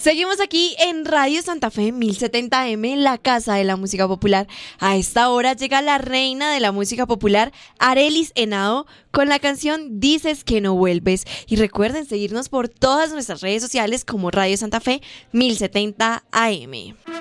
Seguimos aquí en Radio Santa Fe 1070M, la casa de la música popular. A esta hora llega la reina de la música popular, Arelis Henao, con la canción Dices que no vuelves. Y recuerden seguirnos por todas nuestras redes sociales como Radio Santa Fe 1070 AM.